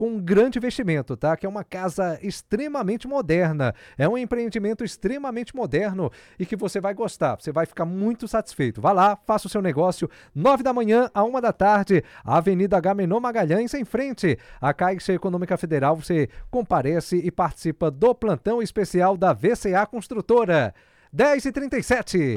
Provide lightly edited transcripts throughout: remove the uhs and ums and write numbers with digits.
com um grande investimento, tá? Que é uma casa extremamente moderna, é um empreendimento extremamente moderno e que você vai gostar, você vai ficar muito satisfeito. Vá lá, faça o seu negócio, 9 da manhã a 1 da tarde, Avenida Agamenon Magalhães, em frente à Caixa Econômica Federal. Você comparece e participa do plantão especial da VCA Construtora. 10h37.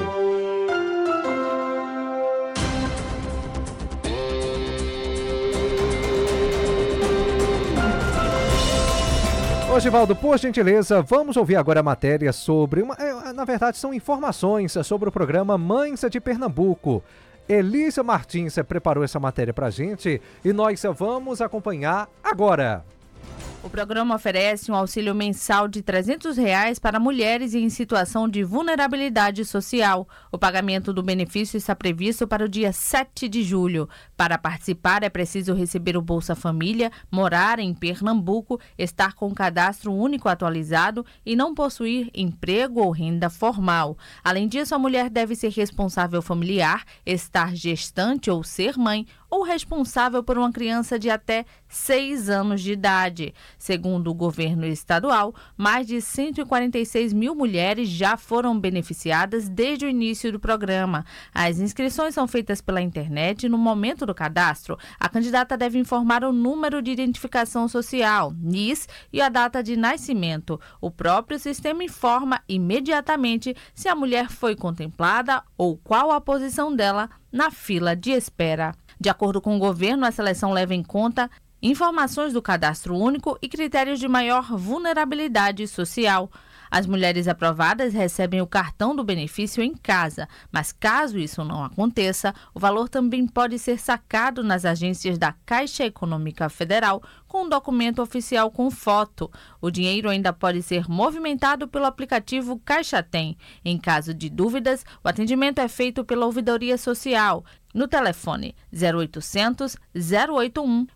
Givaldo, por gentileza, vamos ouvir agora a matéria sobre na verdade são informações sobre o programa Mães de Pernambuco. Elisa Martins preparou essa matéria pra gente e nós vamos acompanhar agora. O programa oferece um auxílio mensal de R$ 300 para mulheres em situação de vulnerabilidade social. O pagamento do benefício está previsto para o dia 7 de julho. Para participar, é preciso receber o Bolsa Família, morar em Pernambuco, estar com o cadastro único atualizado e não possuir emprego ou renda formal. Além disso, a mulher deve ser responsável familiar, estar gestante ou ser mãe, ou responsável por uma criança de até 6 anos de idade. Segundo o governo estadual, mais de 146 mil mulheres já foram beneficiadas desde o início do programa. As inscrições são feitas pela internet e no momento do cadastro, a candidata deve informar o número de identificação social, NIS, e a data de nascimento. O próprio sistema informa imediatamente se a mulher foi contemplada ou qual a posição dela na fila de espera. De acordo com o governo, a seleção leva em conta informações do cadastro único e critérios de maior vulnerabilidade social. As mulheres aprovadas recebem o cartão do benefício em casa, mas caso isso não aconteça, o valor também pode ser sacado nas agências da Caixa Econômica Federal com um documento oficial com foto. O dinheiro ainda pode ser movimentado pelo aplicativo Caixa Tem. Em caso de dúvidas, o atendimento é feito pela Ouvidoria Social no telefone 0800 081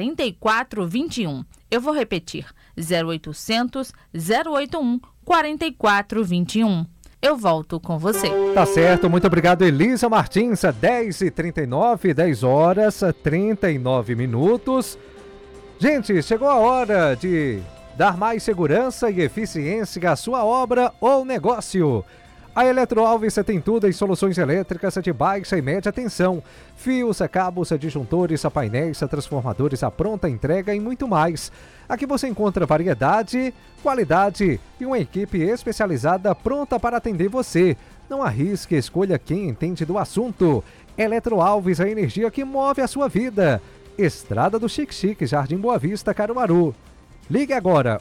4421. Eu vou repetir, 0800 081 4421. Eu volto com você. Tá certo, muito obrigado, Elisa Martins. 10h39, 10 horas 39 minutos. Gente, chegou a hora de dar mais segurança e eficiência à sua obra ou negócio. A Eletroalves tem tudo em soluções elétricas de baixa e média tensão. Fios, cabos, disjuntores, painéis, transformadores, a pronta entrega e muito mais. Aqui você encontra variedade, qualidade e uma equipe especializada pronta para atender você. Não arrisque, escolha quem entende do assunto. Eletroalves, a energia que move a sua vida. Estrada do Xique-Xique, Jardim Boa Vista, Caruaru. Ligue agora,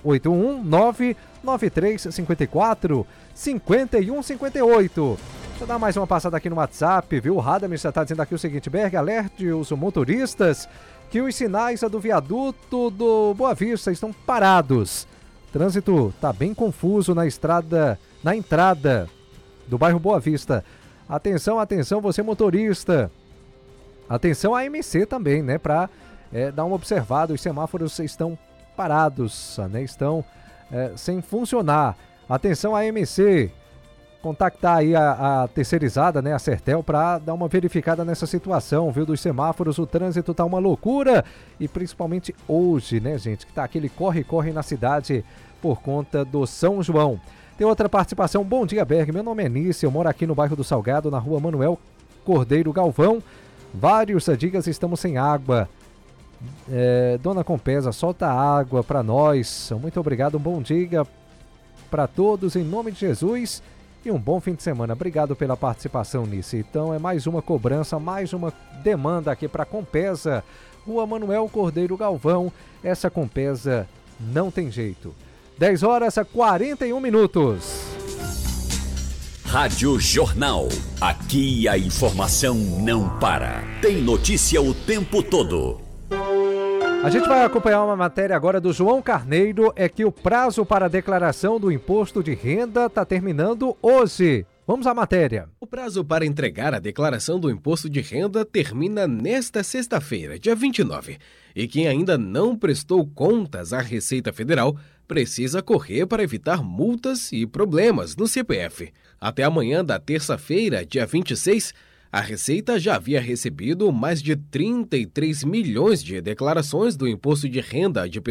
819-9354-5158. Deixa eu dar mais uma passada aqui no WhatsApp, viu? O Radamir está dizendo aqui o seguinte: Berg, alerte os motoristas que os sinais do viaduto do Boa Vista estão parados. O trânsito está bem confuso na entrada do bairro Boa Vista. Atenção, atenção, você motorista. Atenção a AMC também, né? Para dar uma observada, os semáforos estão parados, né? Estão sem funcionar. Atenção a AMC, contactar aí a terceirizada, né, a Sertel, para dar uma verificada nessa situação, viu, dos semáforos. O trânsito tá uma loucura e principalmente hoje, né, gente, que tá aquele corre-corre na cidade por conta do São João. Tem outra participação. Bom dia, Berg, meu nome é Nícia, eu moro aqui no bairro do Salgado, na rua Manuel Cordeiro Galvão. Vários dias estamos sem água. Dona Compesa, solta água para nós. Muito obrigado, um bom dia para todos, em nome de Jesus, e um bom fim de semana. Obrigado pela participação nisso. Então é mais uma cobrança, mais uma demanda aqui para Compesa, rua Manuel Cordeiro Galvão. Essa Compesa não tem jeito. 10 horas e 41 minutos. Rádio Jornal. Aqui a informação não para. Tem notícia o tempo todo. A gente vai acompanhar uma matéria agora do João Carneiro, é que o prazo para a declaração do imposto de renda está terminando hoje. Vamos à matéria. O prazo para entregar a declaração do imposto de renda termina nesta sexta-feira, dia 29. E quem ainda não prestou contas à Receita Federal precisa correr para evitar multas e problemas no CPF. Até amanhã da terça-feira, dia 26, A Receita já havia recebido mais de 33 milhões de declarações do imposto de renda de